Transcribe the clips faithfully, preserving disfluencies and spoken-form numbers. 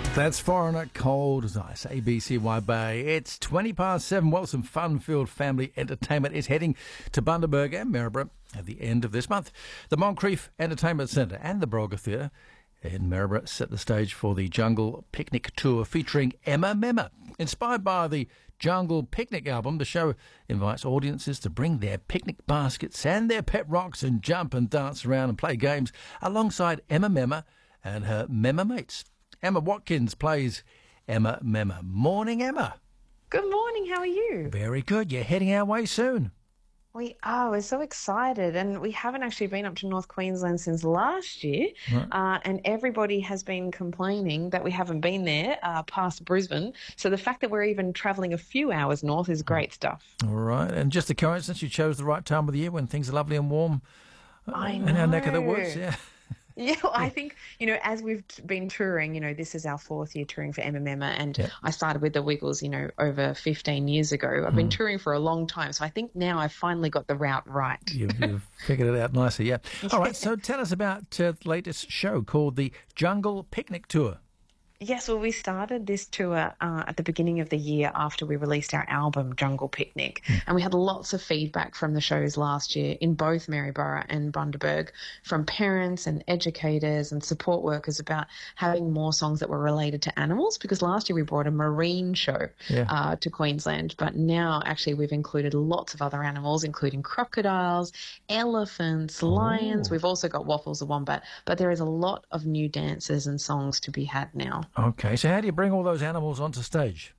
That's Foreigner, Cold as Ice, A B C Y Bay. It's twenty past seven. Well, some fun-filled family entertainment is heading to Bundaberg and Maryborough at the end of this month. The Moncrief Entertainment Centre and the Brogger Theatre in Maryborough set the stage for the Jungle Picnic Tour featuring Emma Memma. Inspired by the Jungle Picnic album, the show invites audiences to bring their picnic baskets and their pet rocks and jump and dance around and play games alongside Emma Memma and her Memma mates. Emma Watkins plays Emma Memma. Morning, Emma. Good morning. How are you? Very good. You're heading our way soon. We are. We're so excited. And we haven't actually been up to North Queensland since last year. Right. Uh, and everybody has been complaining that we haven't been there uh, past Brisbane. So the fact that we're even travelling a few hours north is great stuff. All right. And just a coincidence, you chose the right time of the year when things are lovely and warm uh, I know. in our neck of the woods. Yeah. Yeah, well, I think, you know, as we've been touring, you know, this is our fourth year touring for Emma Memma, and yeah. I started with the Wiggles, you know, over fifteen years ago. I've been mm. touring for a long time, so I think now I've finally got the route right. You've, you've figured it out nicely, yeah. All right, so tell us about uh, the latest show called the Jungle Picnic Tour. Yes, well, we started this tour uh, at the beginning of the year after we released our album, Jungle Picnic, mm. and we had lots of feedback from the shows last year in both Maryborough and Bundaberg from parents and educators and support workers about having more songs that were related to animals, because last year we brought a marine show yeah. uh, to Queensland, but now actually we've included lots of other animals, including crocodiles, elephants, lions. Ooh. We've also got Waffles the Wombat, but there is a lot of new dances and songs to be had now. Okay, so how do you bring all those animals onto stage?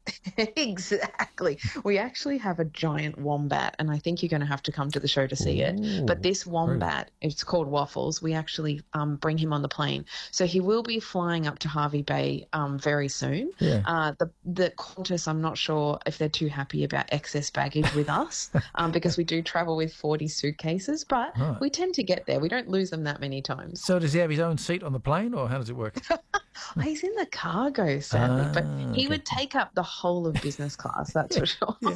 Exactly. We actually have a giant wombat, and I think you're going to have to come to the show to see Ooh, it. But this wombat, really? It's called Waffles. We actually um, bring him on the plane. So he will be flying up to Hervey Bay um, very soon. Yeah. Uh, the, the Qantas, I'm not sure if they're too happy about excess baggage with us um, because we do travel with forty suitcases, but right. we tend to get there. We don't lose them that many times. So does he have his own seat on the plane, or how does it work? He's in the cargo, sadly, ah, but he okay. would take up the whole of business class, that's for sure. Yeah.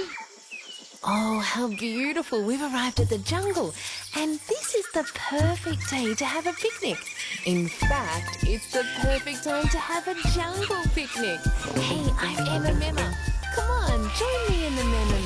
Oh, how beautiful. We've arrived at the jungle, and this is the perfect day to have a picnic. In fact, it's the perfect time to have a jungle picnic. Hey, I'm Emma Memma. Come on, join me in the Memma